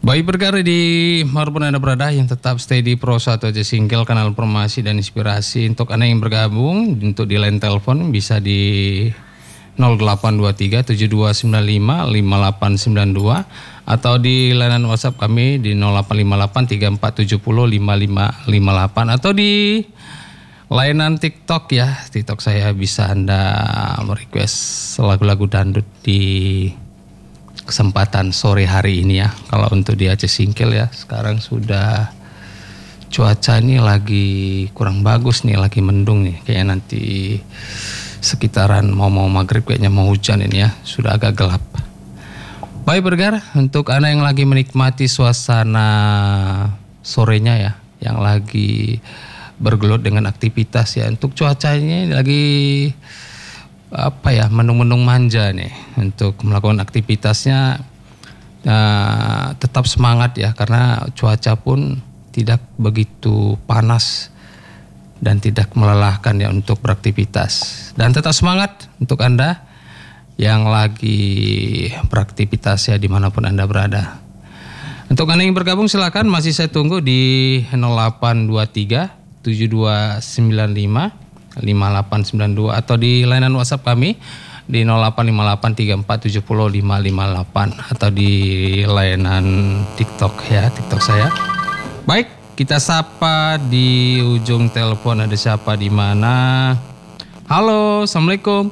Baik berkarya di manapun Anda berada yang tetap stay di Pro 1 aja single kanal informasi dan inspirasi. Untuk Anda yang bergabung untuk di line telepon bisa di 0823 7295 5892 atau di layanan WhatsApp kami di 0858 3470 5558 atau di layanan TikTok ya. TikTok saya bisa Anda merequest lagu-lagu dangdut di kesempatan sore hari ini ya. Kalau untuk di Aceh Singkil ya sekarang sudah cuaca ini lagi kurang bagus nih, lagi mendung nih. Kayaknya nanti sekitaran mau maghrib kayaknya mau hujan ini ya, sudah agak gelap. Baik bergar, untuk Anda yang lagi menikmati suasana sorenya ya, yang lagi bergelut dengan aktivitas ya, untuk cuacanya lagi apa ya, mendung-mendung manja nih untuk melakukan aktivitasnya. Tetap semangat ya, karena cuaca pun tidak begitu panas dan tidak melelahkan ya untuk beraktivitas. Dan tetap semangat untuk Anda yang lagi beraktivitas ya dimanapun Anda berada. Untuk Anda yang bergabung silakan, masih saya tunggu di 0823 7295 5892 atau di layanan WhatsApp kami di 0858 3470 558 atau di layanan TikTok ya, TikTok saya. Baik, kita sapa di ujung telepon, ada siapa di mana? Halo, assalamualaikum.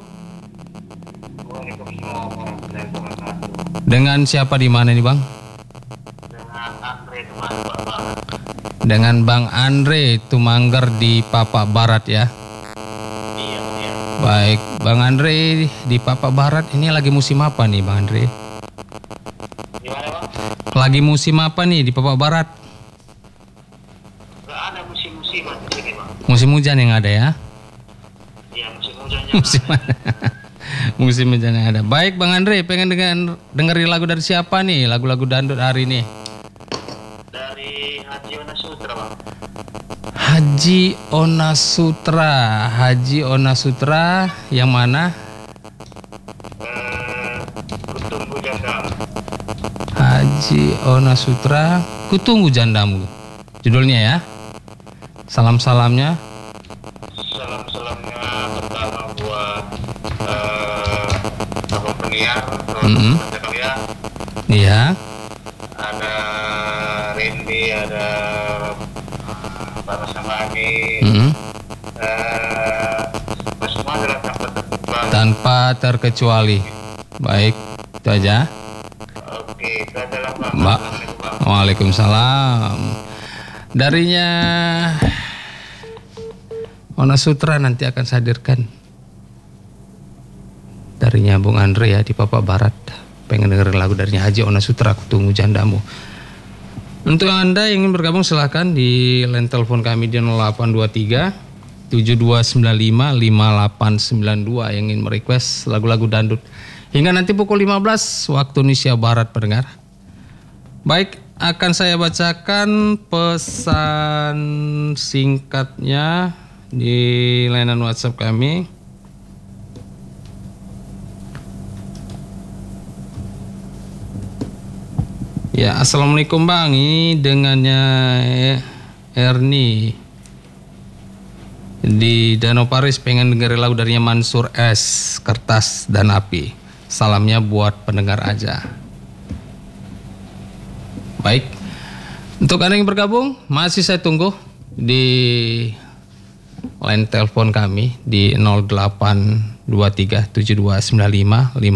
Dengan siapa di mana nih Bang? Dengan Bang Andre Tumanggar di Papak Barat ya. Baik, Bang Andre di Papak Barat ini lagi musim apa nih Bang Andre? Gimana Bang? Lagi musim apa nih di Papak Barat? Gak ada musim-musiman di sini Bang. Musim hujan yang ada ya? Iya, musim hujannya Musim ada. musim hujan yang ada. Baik Bang Andre, pengen dengerin lagu dari siapa nih? Lagu-lagu dangdut hari ini? Dari Haji Ona Sutra Bang. Haji Ona Sutra. Haji Ona Sutra yang mana? Kutunggu Janda. Haji Ona Sutra, Kutunggu Jandamu. Judulnya ya. Salam-salamnya. Salam-salamnya pertama buat Abang Penyiar, baca kalian. Iya. Ada Randy, ada Para Samani. Semua adalah Tanpa terkecuali. Baik, itu aja. Oke, itu adalah Bang. Mbak. Waalaikumsalam. Darinya Ona Sutra nanti akan saya hadirkan. Darinya Bung Andre ya di Papak Barat. Pengen dengerin lagu darinya Haji Ona Sutra, Kutunggu Jandamu. Untuk Anda yang ingin bergabung silahkan di line telepon kami di 0823 7295 5892 yang ingin merequest lagu-lagu dangdut hingga nanti pukul 15 waktu Indonesia Barat pendengar. Baik, akan saya bacakan pesan singkatnya di layanan WhatsApp kami. Ya, assalamualaikum Bang. Ini dengannya Erni di Danau Paris, pengen dengerin lagu darinya Mansur S, Kertas dan Api. Salamnya buat pendengar aja. Baik, untuk Anda yang bergabung masih saya tunggu di line telepon kami di 0823 7295